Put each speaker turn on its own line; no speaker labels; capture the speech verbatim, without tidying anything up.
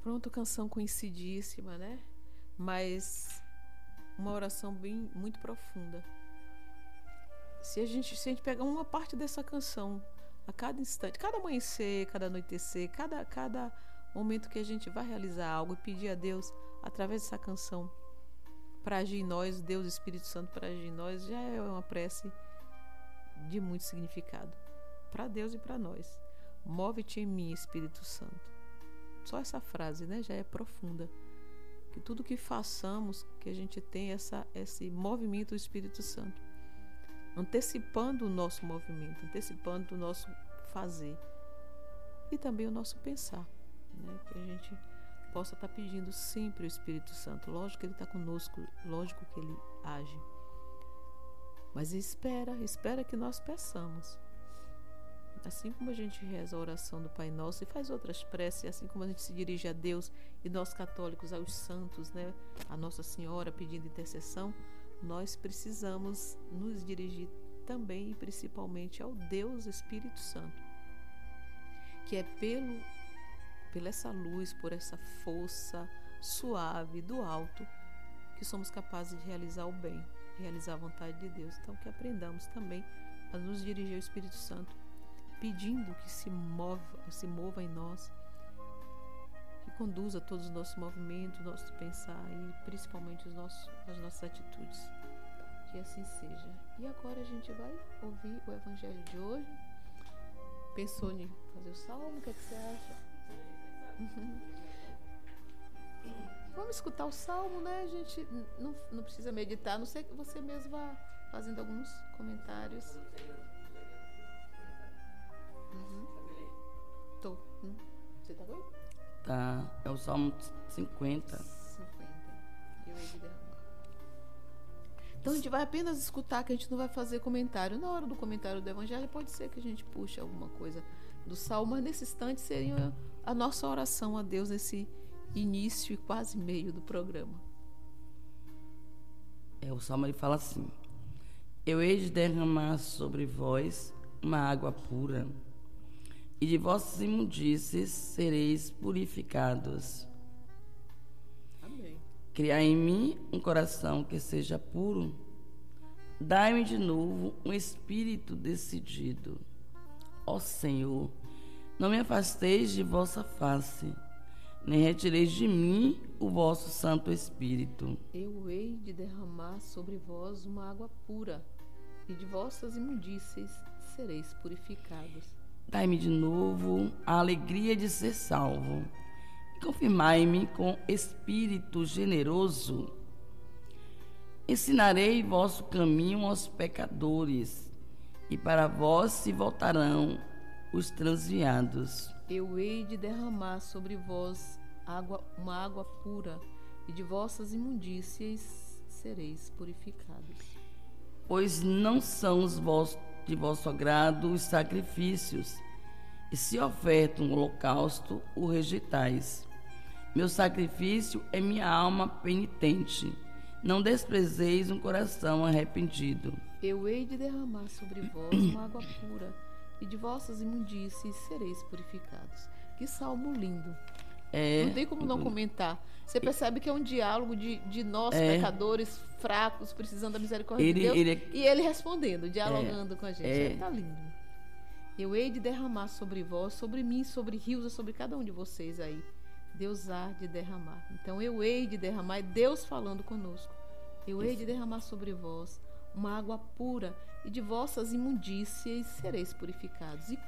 Pronto, canção conhecidíssima, né? Mas uma oração bem muito profunda. Se a gente, se a gente pegar uma parte dessa canção, a cada instante, cada amanhecer, cada anoitecer, cada, cada momento que a gente vai realizar algo e pedir a Deus através dessa canção para agir em nós, Deus, Espírito Santo para agir em nós, já é uma prece de muito significado para Deus e para nós. Move-te em mim, Espírito Santo. Só essa frase, né, já é profunda. Que tudo que façamos, que a gente tenha essa, esse movimento do Espírito Santo, antecipando o nosso movimento, antecipando o nosso fazer e também o nosso pensar, né, que a gente possa estar pedindo sempre o Espírito Santo. Lógico que Ele está conosco, lógico que Ele age, mas espera, espera que nós peçamos. Assim como a gente reza a oração do Pai Nosso e faz outras preces, assim como a gente se dirige a Deus e nós católicos aos santos, né, a Nossa Senhora pedindo intercessão, nós precisamos nos dirigir também e principalmente ao Deus Espírito Santo, que é pelo, pela essa luz, por essa força suave do alto, que somos capazes de realizar o bem, realizar a vontade de Deus. Então que aprendamos também a nos dirigir ao Espírito Santo, pedindo que se mova, se mova em nós, que conduza todos os nossos movimentos, nosso pensar e principalmente os nossos, as nossas atitudes. Que assim seja. E agora a gente vai ouvir o Evangelho de hoje. Pensou em fazer o salmo? O que é que você acha? Vamos escutar o salmo, né? A gente não, não precisa meditar, a não ser que você mesmo vá fazendo alguns comentários. Uhum. Tô. Hum. Você tá bem?
Tá. É o Salmo cinquenta.
cinquenta. Eu hei de derramar. Então a gente vai apenas escutar, que a gente não vai fazer comentário. Na hora do comentário do Evangelho pode ser que a gente puxe alguma coisa do salmo, mas nesse instante seria a nossa oração a Deus nesse início e quase meio do programa.
É, o salmo ele fala assim: eu hei de derramar sobre vós uma água pura, e de vossas imundícies sereis purificados.
Amém.
Criai em mim um coração que seja puro, dai-me de novo um espírito decidido. Ó Senhor, não me afasteis de vossa face, nem retireis de mim o vosso Santo Espírito.
Eu hei de derramar sobre vós uma água pura, e de vossas imundícies sereis purificados.
Dai-me de novo a alegria de ser salvo, e confirmai-me com espírito generoso. Ensinarei vosso caminho aos pecadores, e para vós se voltarão os transviados.
Eu hei de derramar sobre vós água, uma água pura, e de vossas imundícies sereis purificados.
Pois não são os vossos, de vosso agrado os sacrifícios, e se oferta um holocausto, o rejeitais. Meu sacrifício é minha alma penitente, não desprezeis um coração arrependido.
Eu hei de derramar sobre vós uma água pura, e de vossas imundícies sereis purificados. Que salmo lindo!
É,
não tem como não comentar. Você percebe que é um diálogo de, de nós,
é,
pecadores, fracos, precisando da misericórdia
ele,
de Deus,
ele,
e ele respondendo, dialogando
é,
com a gente.
É,
Está lindo. Eu hei de derramar sobre vós, sobre mim, sobre rios, sobre cada um de vocês aí. Deus há de derramar. Então eu hei de derramar, é Deus falando conosco. Eu hei de derramar sobre vós uma água pura, e de vossas imundícies sereis purificados. E